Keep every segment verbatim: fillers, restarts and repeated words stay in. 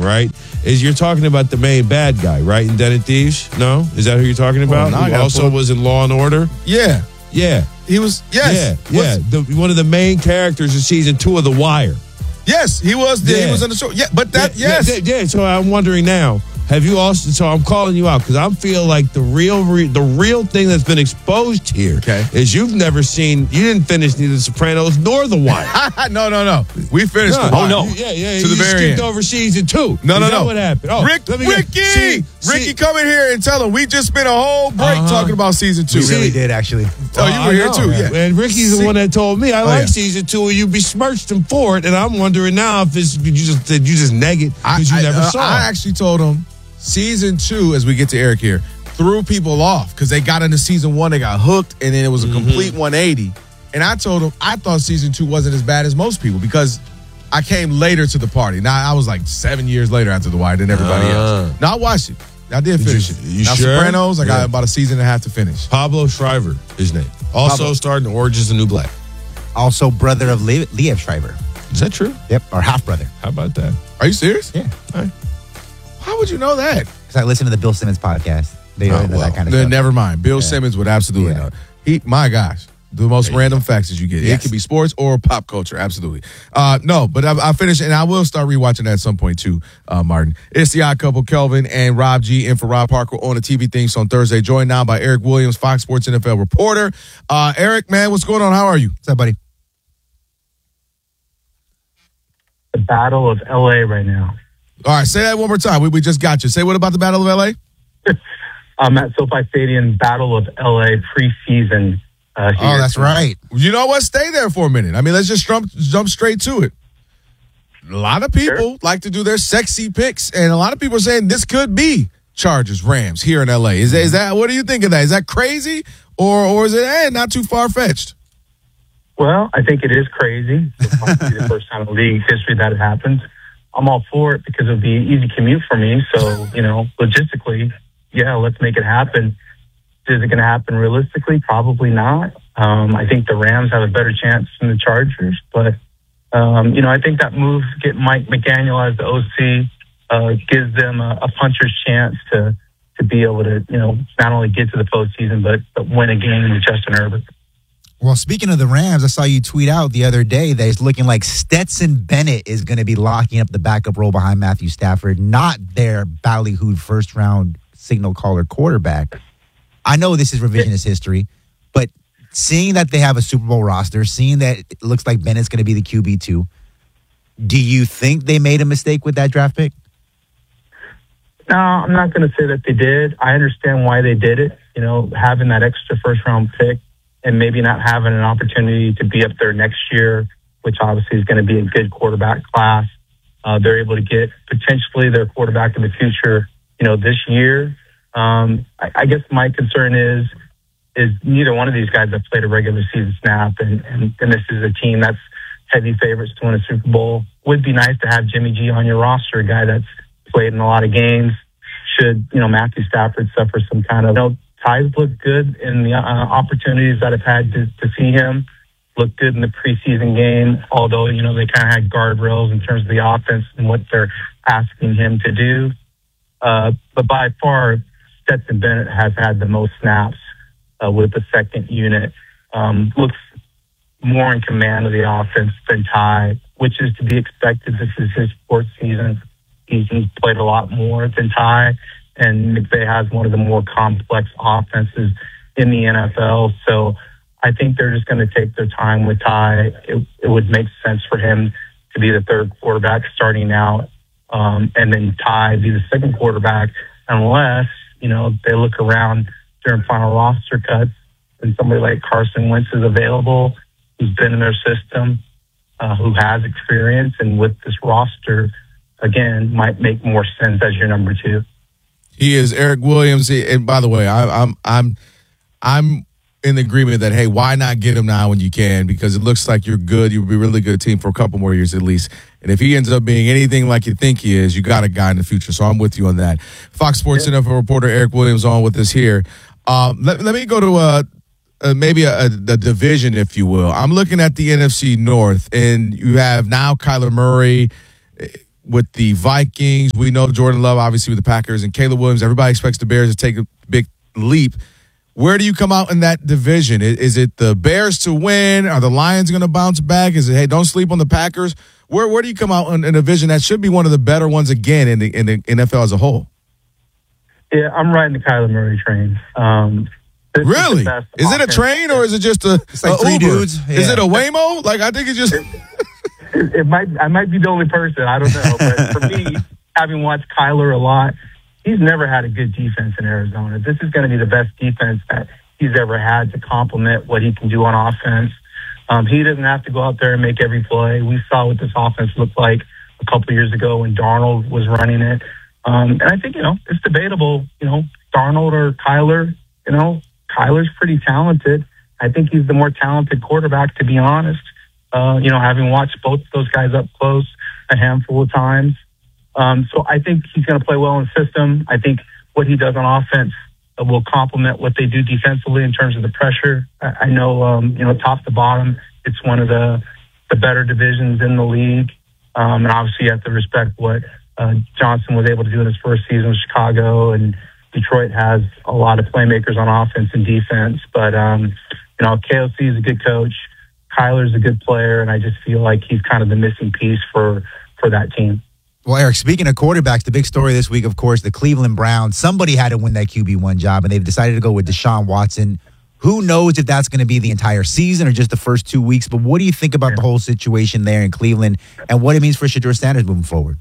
right, is you're talking about the main bad guy, right, in Den of Thieves? No? Is that who you're talking about? Well, who also was in Law and Order? Yeah. Yeah. He was, yes. Yeah, yeah. The, one of the main characters in season two of The Wire. Yes, he was. Yeah. He was on the show. Yeah, but that, yeah, yes. Yeah, yeah, so I'm wondering now, have you also, so I'm calling you out because I feel like the real re, the real thing that's been exposed here okay. is you've never seen, you didn't finish neither The Sopranos nor The Wire. no, no, no. We finished no, The Wire. Oh, no. Yeah, yeah. To you the very skipped end. over season two. No, no, is that no. what happened? Oh, Rick, let me Ricky! get, see, Ricky, see, come in here and tell him we just spent a whole break Uh-huh. talking about season two. We really did, actually. Oh, you were here too, yeah. And Ricky's See- the one that told me I Oh, like yeah. season two, and you besmirched him for it, and I'm wondering now if it's you just did you just neg it I, because you I, never uh, saw I it. actually told him season two, as we get to Eric here, threw people off because they got into season one, they got hooked, and then it was a Mm-hmm. complete one eighty. And I told him I thought season two wasn't as bad as most people because I came later to the party. Now, I was like seven years later after The Wire than everybody Ah. else. Now, I watched it. I did finish you- it. you now, sure? Sopranos, I got Yeah. about a season and a half to finish. Pablo Schreiber, his name. Also Pablo. starred in Orange is the New Black. Also, brother of Le- Liev Schreiber. Is that true? Yep, or half brother. How about that? Are you serious? Yeah, How would you know that? because I listen to the Bill Simmons podcast. They Oh, don't know well, that kind of then stuff. never mind. Bill Simmons would absolutely Yeah. know. He, my gosh, the most There you random facts that you get. It Yes. could be sports or pop culture. Absolutely. Uh, no, but I, I finished, and I will start rewatching that at some point too, uh, Martin. It's the Odd Couple, Kelvin and Rob G. in for Rob Parker on the T V things on Thursday. Joined now by Eric Williams, Fox Sports N F L reporter. Uh, Eric, man, what's going on? How are you? What's up, buddy? The Battle of L A right now. All right, say that one more time. We, we just got you. Say what about the Battle of L A? I'm at SoFi Stadium, Battle of L A preseason. Uh, here. Oh, that's right. You know what? Stay there for a minute. I mean, let's just jump, jump straight to it. A lot of people Sure. like to do their sexy picks, and a lot of people are saying this could be Chargers, Rams here in L A. Is that, is that what do you think of that? Is that crazy, or or is it hey, not too far fetched? Well, I think it is crazy. It might be the first time in league history that it happens. I'm all for it because it would be an easy commute for me. So, you know, logistically, yeah, let's make it happen. Is it going to happen realistically? Probably not. Um, I think the Rams have a better chance than the Chargers. But, um, you know, I think that move, get Mike McDaniel as the O C, uh, gives them a, a puncher's chance to to be able to, you know, not only get to the postseason, but, but win a game with Justin Herbert. Well, speaking of the Rams, I saw you tweet out the other day that it's looking like Stetson Bennett is going to be locking up the backup role behind Matthew Stafford, not their ballyhooed first round signal caller quarterback. I know this is revisionist history, but seeing that they have a Super Bowl roster, seeing that it looks like Bennett's going to be the Q B two, do you think they made a mistake with that draft pick? No, I'm not going to say that they did. I understand why they did it. You know, having that extra first round pick and maybe not having an opportunity to be up there next year, which obviously is going to be a good quarterback class. Uh, they're able to get potentially their quarterback in the future, you know, this year. Um, I, I guess my concern is, is neither one of these guys have played a regular season snap, and, and, and this is a team that's heavy favorites to win a Super Bowl. Would be nice to have Jimmy G on your roster, a guy that's played in a lot of games. Should, you know, Matthew Stafford suffer some kind of, you know, ties look good in the uh, opportunities that I've had to, to see him. Look good in the preseason game, although, you know, they kind of had guardrails in terms of the offense and what they're asking him to do. Uh, but by far, Stetson Bennett has had the most snaps uh, with the second unit. Um, looks more in command of the offense than Ty, which is to be expected. This is his fourth season. He's, he's played a lot more than Ty, and McVay has one of the more complex offenses in the N F L. So I think they're just going to take their time with Ty. It, it would make sense for him to be the third quarterback starting out, um, and then Ty be the second quarterback, unless, you know, they look around during final roster cuts and somebody like Carson Wentz is available, who's been in their system, uh, who has experience, and with this roster, again, might make more sense as your number two. He is Eric Williams. And by the way, I, I'm I'm I'm in agreement that, hey, why not get him now when you can? Because it looks like you're good. You'll be a really good team for a couple more years at least. And if he ends up being anything like you think he is, you got a guy in the future. So I'm with you on that. Fox Sports Yeah. N F L reporter Eric Williams on with us here. Um, let, let me go to uh, uh, maybe a, a, a division, if you will. I'm looking at the N F C North, and you have now Kyler Murray. with the Vikings. We know Jordan Love, obviously, with the Packers, and Caleb Williams. Everybody expects the Bears to take a big leap. Where do you come out in that division? Is, is it the Bears to win? Are the Lions going to bounce back? Is it, hey, don't sleep on the Packers? Where where do you come out in, in a division that should be one of the better ones again in the, in the N F L as a whole? Yeah, I'm riding the Kyler Murray train. Um, this really? Is, the is it a train or is it just a, it's like a three Uber? dudes? Yeah. Is it a Waymo? Like, I think it's just... It, it might. I might be the only person. I don't know. But for me, having watched Kyler a lot, he's never had a good defense in Arizona. This is going to be the best defense that he's ever had to complement what he can do on offense. Um, he doesn't have to go out there and make every play. We saw what this offense looked like a couple of years ago when Darnold was running it. Um, and I think, you know, it's debatable, you know, Darnold or Kyler. You know, Kyler's pretty talented. I think he's the more talented quarterback, to be honest. Uh, you know, having watched both of those guys up close a handful of times. Um, so I think he's going to play well in the system. I think what he does on offense uh, will complement what they do defensively in terms of the pressure. I, I know, um, you know, top to bottom, it's one of the, the better divisions in the league. Um, and obviously you have to respect what uh, Johnson was able to do in his first season with Chicago, and Detroit has a lot of playmakers on offense and defense. But, um, you know, K O C is a good coach. Kyler's a good player, and I just feel like he's kind of the missing piece for, for that team. Well, Eric, speaking of quarterbacks, the big story this week, of course, the Cleveland Browns. Somebody had to win that Q B one job, and they've decided to go with Deshaun Watson. Who knows if that's going to be the entire season or just the first two weeks, but what do you think about the whole situation there in Cleveland and what it means for Shedeur Sanders moving forward?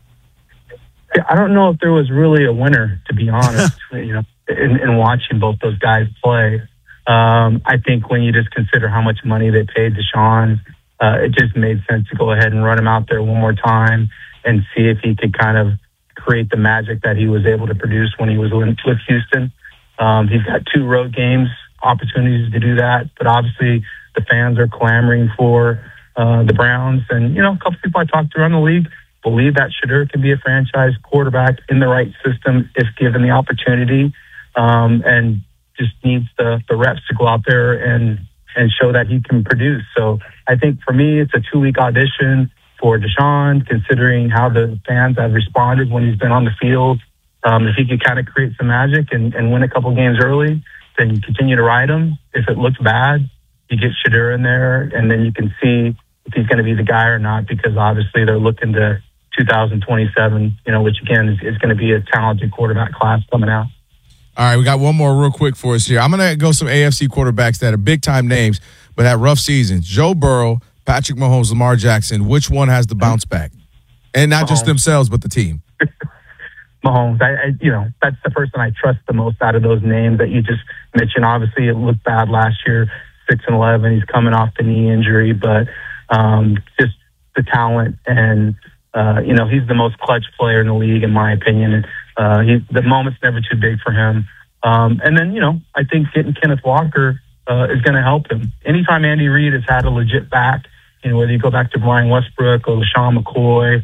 I don't know if there was really a winner, to be honest, you know, in, in watching both those guys play. Um, I think when you just consider how much money they paid Deshaun, uh, it just made sense to go ahead and run him out there one more time and see if he could kind of create the magic that he was able to produce when he was with Houston. Um, he's got two road games, opportunities to do that, but obviously the fans are clamoring for uh, the Browns. And, you know, a couple people I talked to around the league believe that Shedeur can be a franchise quarterback in the right system if given the opportunity, um, and just needs the, the reps to go out there and, and show that he can produce. So I think for me, it's a two-week audition for Deshaun, considering how the fans have responded when he's been on the field. Um, if he could kind of create some magic and, and win a couple games early, then continue to ride him. If it looks bad, you get Shedeur in there, and then you can see if he's going to be the guy or not, because obviously they're looking to two thousand twenty-seven, you know, which again is, is going to be a talented quarterback class coming out. All right, we got one more real quick for us here. I'm going to go some A F C quarterbacks that are big-time names but had rough seasons. Joe Burrow, Patrick Mahomes, Lamar Jackson. Which one has the bounce back? And not Mahomes. Just themselves, but the team. Mahomes. I, I, you know, that's the person I trust the most out of those names that you just mentioned. Obviously, it looked bad last year, six and eleven. He's coming off the knee injury, but um, just the talent and, uh, you know, he's the most clutch player in the league, in my opinion. Uh, he, the moment's never too big for him. Um, and then, you know, I think getting Kenneth Walker uh, is going to help him. Anytime Andy Reid has had a legit back, you know, whether you go back to Brian Westbrook or LaShawn McCoy,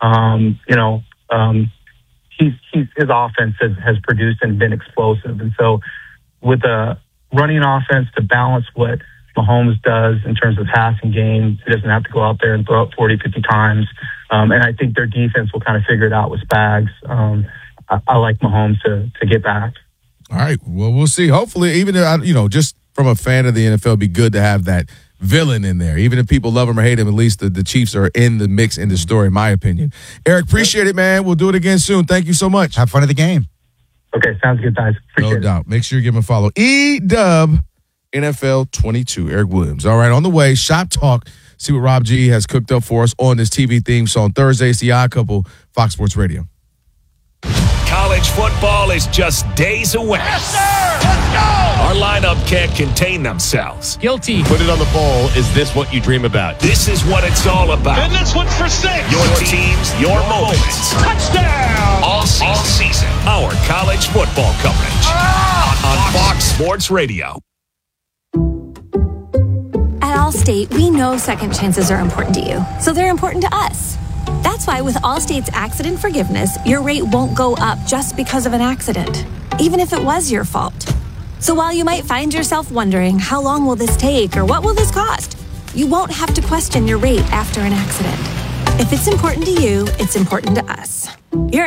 um, you know, um, he's, he's, his offense has, has produced and been explosive. And so with a running offense to balance what Mahomes does in terms of passing game, he doesn't have to go out there and throw up forty, fifty times. Um, and I think their defense will kind of figure it out with Spags. Um, I, I like Mahomes to, to get back. All right. Well, we'll see. Hopefully, even, you know, just from a fan of the N F L, it'd be good to have that villain in there. Even if people love him or hate him, at least the, the Chiefs are in the mix in the story, in my opinion. Eric, appreciate it, man. We'll do it again soon. Thank you so much. Have fun at the game. Okay, sounds good, guys. Appreciate no doubt. It. Make sure you give him a follow. E-Dub N F L twenty-two, Eric Williams. All right, on the way, Shop Talk. See what Rob G has cooked up for us on this T V theme song. Thursday, it's the Odd Couple, Fox Sports Radio. College football is just days away. Yes, sir! Let's go! Our lineup can't contain themselves. Guilty. Put it on the bowl. Is this what you dream about? This is what it's all about. And this one's for six. Your teams, your, your moments. Touchdown! All season. All season. Our college football coverage ah! on Fox Sports Radio. At Allstate, we know second chances are important to you, so they're important to us. That's why with Allstate's accident forgiveness, your rate won't go up just because of an accident, even if it was your fault. So while you might find yourself wondering, how long will this take or what will this cost? You won't have to question your rate after an accident. If it's important to you, it's important to us. Your